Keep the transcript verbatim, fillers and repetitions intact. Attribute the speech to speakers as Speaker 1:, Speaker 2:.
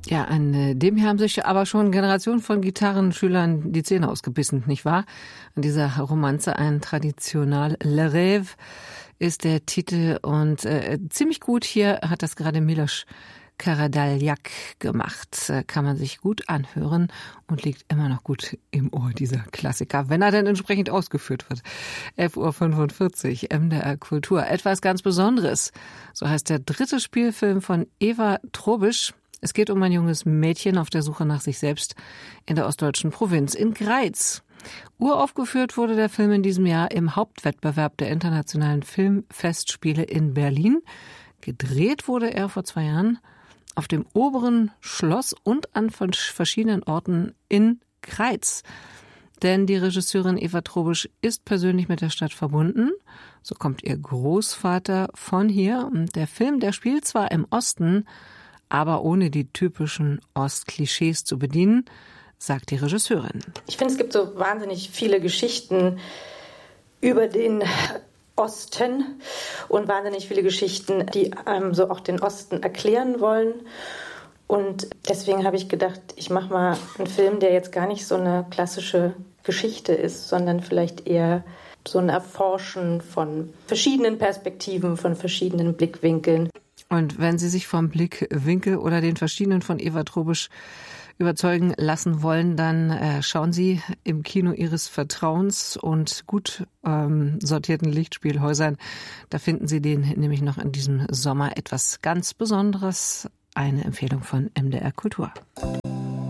Speaker 1: Ja, an äh, dem hier haben sich aber schon Generationen von Gitarrenschülern die Zähne ausgebissen, nicht wahr? An dieser Romanze, ein Traditional Le Rêve ist der Titel und äh, ziemlich gut hier hat das gerade Miloš Karađorđević gemacht. Äh, kann man sich gut anhören und liegt immer noch gut im Ohr, dieser Klassiker, wenn er denn entsprechend ausgeführt wird. elf Uhr fünfundvierzig, M D R Kultur. Etwas ganz Besonderes. So heißt der dritte Spielfilm von Eva Trobisch. Es geht um ein junges Mädchen auf der Suche nach sich selbst in der ostdeutschen Provinz, in Greiz. Uraufgeführt wurde der Film in diesem Jahr im Hauptwettbewerb der Internationalen Filmfestspiele in Berlin. Gedreht wurde er vor zwei Jahren auf dem oberen Schloss und an verschiedenen Orten in Greiz. Denn die Regisseurin Eva Trobisch ist persönlich mit der Stadt verbunden. So kommt ihr Großvater von hier. Und der Film, der spielt zwar im Osten, aber ohne die typischen Ostklischees zu bedienen, sagt die Regisseurin.
Speaker 2: Ich finde, es gibt so wahnsinnig viele Geschichten über den Osten und wahnsinnig viele Geschichten, die einem so auch den Osten erklären wollen. Und deswegen habe ich gedacht, ich mache mal einen Film, der jetzt gar nicht so eine klassische Geschichte ist, sondern vielleicht eher so ein Erforschen von verschiedenen Perspektiven, von verschiedenen Blickwinkeln.
Speaker 1: Und wenn Sie sich vom Blickwinkel oder den verschiedenen von Eva Trobisch überzeugen lassen wollen, dann äh, schauen Sie im Kino Ihres Vertrauens und gut ähm, sortierten Lichtspielhäusern. Da finden Sie den nämlich noch in diesem Sommer etwas ganz Besonderes. Eine Empfehlung von M D R Kultur.